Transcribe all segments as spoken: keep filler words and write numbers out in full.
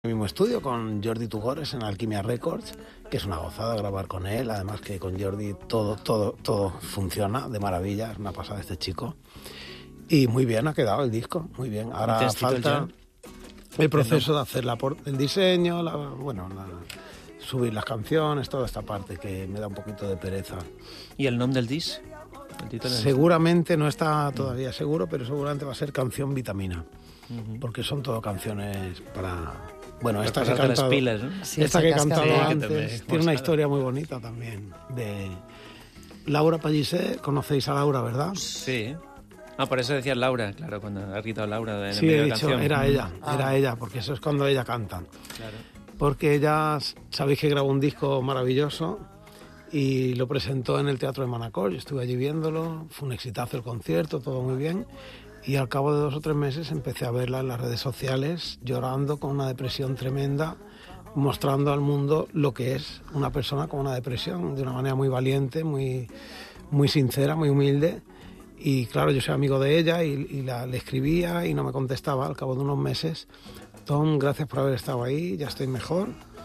el mismo estudio con Jordi Tugores en Alquimia Records, que es una gozada grabar con él. Además que con Jordi todo, todo, todo funciona de maravilla. Es una pasada este chico. Y muy bien ha quedado el disco, muy bien. Ahora falta el proceso de hacer la por- el diseño, la, bueno, la, subir las canciones, toda esta parte que me da un poquito de pereza. ¿Y el nombre del disc? El título del Seguramente no está todavía seguro, pero seguramente va a ser Canción Vitamina, uh-huh. porque son todo canciones para... Bueno, esta que he cantado, pilas, ¿no? sí, esta que he cantado sí, antes que tiene una historia muy bonita también. De Laura Pellicer, conocéis a Laura, ¿verdad? Sí. Ah, por eso decías Laura, claro, cuando has gritado Laura en sí, el medio he de la dicho, canción. era ella, ah. era ella, porque eso es cuando ella canta. Claro. Porque ella, sabéis que grabó un disco maravilloso y lo presentó en el Teatro de Manacor. Yo estuve allí viéndolo, fue un exitazo el concierto, todo muy bien. Y al cabo de dos o tres meses empecé a verla en las redes sociales, llorando con una depresión tremenda, mostrando al mundo lo que es una persona con una depresión, de una manera muy valiente, muy, muy sincera, muy humilde. Y claro, yo soy amigo de ella y, y la, le escribía y no me contestaba. Al cabo de unos meses, Tom, gracias por haber estado ahí, ya estoy mejor.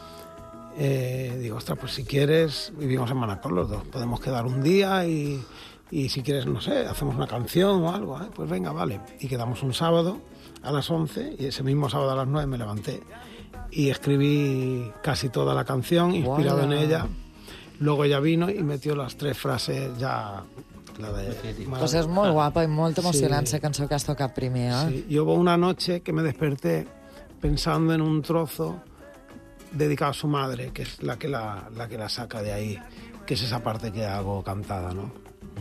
Eh, digo, ostras, pues si quieres, vivimos en Manacor los dos, podemos quedar un día y... Y si quieres, no sé, hacemos una canción o algo, ¿eh? Pues venga, vale. Y quedamos un sábado a las once y ese mismo sábado a las nueve me levanté y escribí casi toda la canción, inspirado wow. en ella. Luego ella vino y metió las tres frases ya... La de, pues és molt guapa i molt emocionant, sí. La cançó que has tocat primer, eh? Sí. Y hubo una noche que me desperté pensando en un trozo dedicado a su madre, que es la que la, la, que la saca de ahí, que es esa parte que hago cantada, ¿no?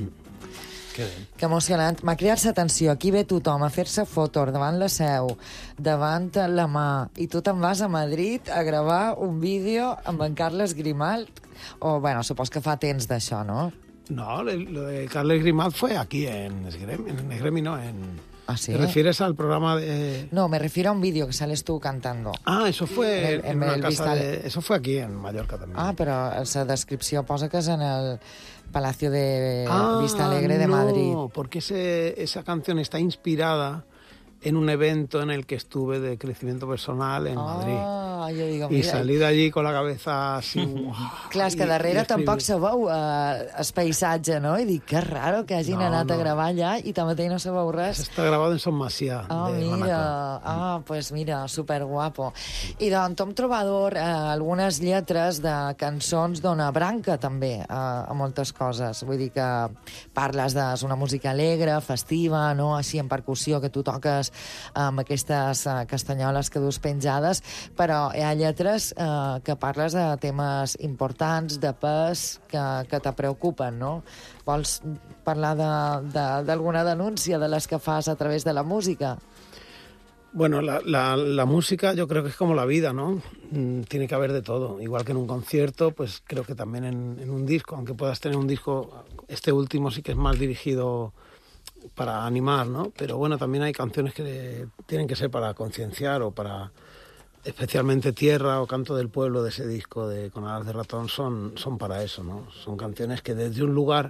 Que bé. Que emocionant. M'ha cridat l'atenció. Aquí ve tothom a fer-se fotos davant la seu, davant la mà, i tu te'n vas a Madrid a gravar un vídeo amb en Carles Grimalt. O, bueno, supos que fa temps d'això, no? No, lo de Carles Grimalt fue aquí en Esgremi, en Esgremi no, en... ¿Ah, sí? ¿Te refieres al programa de...? No, me refiero a un vídeo que sales tú cantando. Ah, eso fue en, en, en una el casa Vista... de... Eso fue aquí en Mallorca también. Ah, però la descripció posa que és en el Palacio de ah, Vista Alegre de no, Madrid. No, porque ese, esa canción está inspirada en un evento en el que estuve de crecimiento personal en ah, Madrid. Jo digo, y salí de allí con la cabeza así... Wow, clar, és que darrere tampoc sabeu uh, el paisatge, no? I dic, que raro que hagin no, anat no. a gravar allà i també no sabeu res. Està gravat en Son Macià. Ah, de mira, Manacor. ah, pues mira, superguapo. I d'en Tom Trovador, eh, algunes lletres de cançons dona branca també a, a moltes coses. Vull dir que parles de una música alegre, festiva, no? Així en percussió, que tu toques amb aquestes uh, castanyoles que dus penjades, però hi ha lletres uh, que parles de temes importants, de pes, que, que te preocupen, no? Vols parlar d'alguna de, de, denúncia de les que fas a través de la música? Bueno, la, la, la música yo creo que es como la vida, ¿no? Tiene que haber de todo. Igual que en un concierto, pues creo que también en, en un disco, aunque puedas tener un disco, este último sí que es más dirigido para animar, ¿no? Pero bueno, también hay canciones que tienen que ser para concienciar o para... Especialmente Tierra o Canto del Pueblo de ese disco de Con Alas de Ratón son, son para eso, ¿no? Son canciones que desde un lugar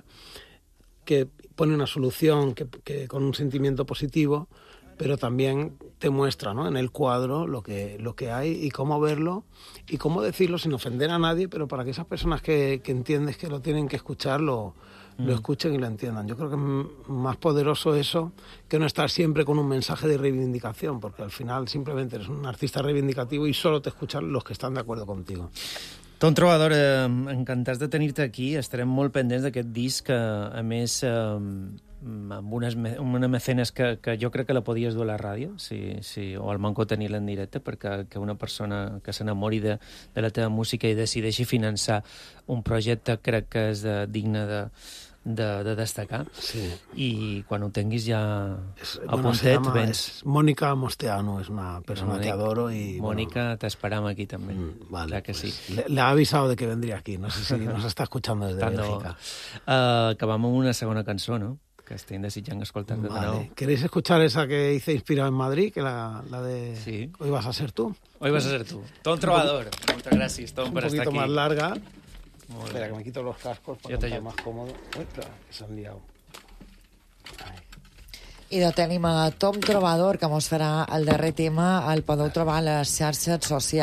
que pone una solución, que, que con un sentimiento positivo, pero también te muestra, ¿no? En el cuadro lo que, lo que hay y cómo verlo y cómo decirlo sin ofender a nadie, pero para que esas personas que, que entiendes que lo tienen que escuchar lo, mm. lo escuchen y lo entiendan. Yo creo que es más poderoso eso que no estar siempre con un mensaje de reivindicación, porque al final simplemente eres un artista reivindicativo y solo te escuchan los que están de acuerdo contigo. Tom Trovador, eh, encantats de tenir-te aquí. Estarem molt pendents d'aquest disc, que, a més, eh, amb unes, una mecenes que, que jo crec que la podies dur a la ràdio, si, si, o al manco tenir-la en directe, perquè que una persona que s'enamori de, de la teva música i decideixi finançar un projecte crec que és de, digne de, de, de destacar. Sí. I quan ho tinguis ja es, a bueno, puntet, llama, vens. Mónica Mosteano, es una persona Mónica, que adoro y... Mónica, bueno, t'esperam aquí també. Mm, vale, clar que pues, sí. Le, le ha avisado de que vendría aquí, no sé si nos está escuchando desde Tant Bélgica. Uh, acabam amb una segona cançó, no? Que estem desitjant escoltar-te vale. de nou. ¿Queréis escuchar esa que hice inspirado en Madrid, que la, la de sí. Hoy vas a ser tú? Hoy vas a ser tú. Tom Trovador. Moltes gràcies, Tom, per estar aquí. Un poquito más larga. Espera, que me quito los cascos para estar más cómodo. Uy, claro, que se han liado. Ay. I de tenim a Tom Trovador, que mos farà el darrer tema, el podeu trobar a les xarxes socials.